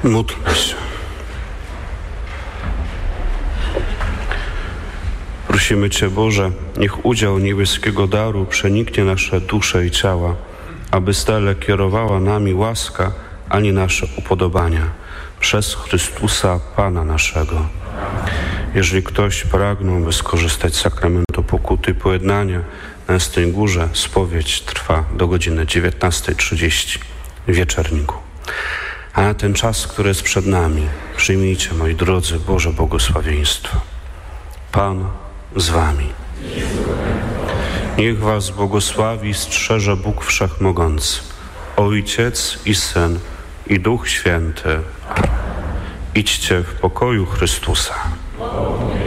Módlmy się. Prosimy Cię, Boże, niech udział niebieskiego daru przeniknie nasze dusze i ciała, aby stale kierowała nami łaska, a nie nasze upodobania. Przez Chrystusa, Pana naszego. Jeżeli ktoś pragnąłby skorzystać z sakramentu pokuty i pojednania, na Jasnej Górze spowiedź trwa do godziny 19:30 w wieczorniku. A na ten czas, który jest przed nami, przyjmijcie, moi drodzy, Boże błogosławieństwo. Pan z wami. Niech was błogosławi i strzeże Bóg Wszechmogący, Ojciec i Syn i Duch Święty. Idźcie w pokoju Chrystusa.